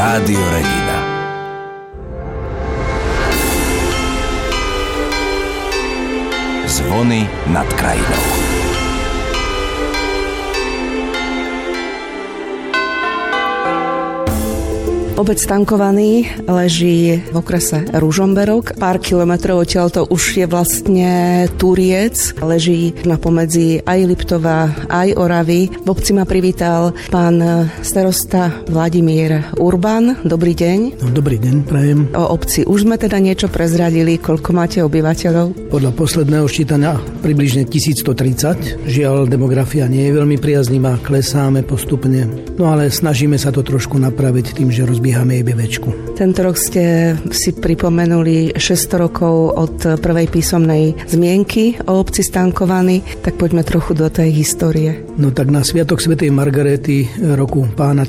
Rádio Regina. Zvony nad krajinou. Obec Stankovaný leží v okrese Ružomberok. Pár kilometrov odtiaľto už je vlastne Turiec. Leží na pomedzi aj Liptova, aj Oravy. V obci ma privítal pán starosta Vladimír Urban. Dobrý deň. Dobrý deň, prajem. O obci už sme teda niečo prezradili. Koľko máte obyvateľov? Podľa posledného ščítania približne 1130. Žiaľ, demografia nie je veľmi priaznivá, klesáme postupne. No ale snažíme sa to trošku napraviť tým, že rozbíhame IBVčku. Tento rok ste si pripomenuli 600 rokov od prvej písomnej zmienky o obci Stankovaný, tak poďme trochu do tej histórie. No tak na Sviatok svätej Margarety roku pána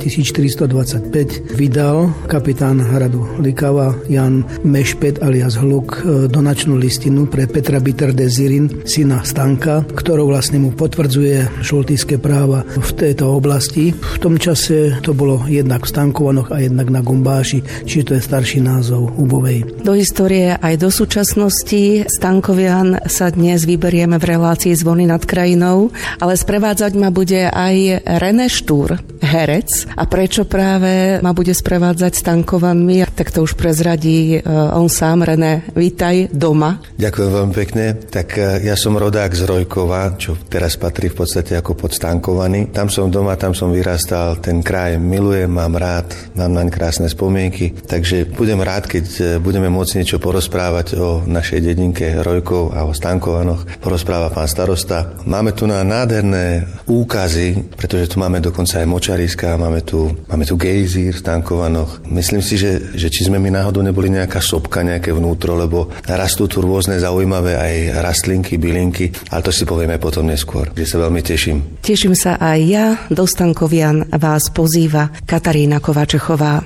1425 vydal kapitán hradu Likava Jan Mešpet alias Hluk donačnú listinu pre Petra Bitter de Zirin, syna Stanka, ktorou vlastne mu potvrdzuje šoltijské práva v tejto oblasti. V tom čase to bolo jednak v Stankovanoch a jednak na Gumbáši, čiže to je starší názov Ubovej. Do histórie aj do súčasnosti Stankovian sa dnes vyberieme v relácii Zvony nad krajinou, ale sprevádzať ma bude aj René Štúr, herec. A prečo práve ma bude sprevádzať Stankovanmi, tak to už prezradí on sám. René, vítaj doma. Ďakujem veľmi pekne. Tak ja som rodák z Rojkova, čo teraz patrí v podstate ako pod Stankovaný. Tam som doma, tam som vyrastal, ten kraj milujem, mám rád, mám naň krásne spomienky, takže budem rád, keď budeme môcť niečo porozprávať o našej dedinke Rojkov a o Stankovanoch. Porozpráva pán starosta. Máme tu na nádherné úkazy, pretože tu máme dokonca aj močariska, máme tu gejzír v Stankovanoch. Myslím si, že či sme my náhodou neboli nejaká sopka, nejaké vnútro, lebo rastú tu rôzne zaujímavé aj rastlinky, bylinky, ale to si povieme potom neskôr, že sa veľmi teším. Teším sa aj ja. Do Stankovian vás pozýva Katarína Kovačechová.